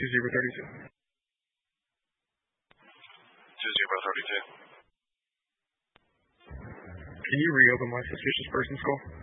2032. 2032. Can you reopen my suspicious persons call?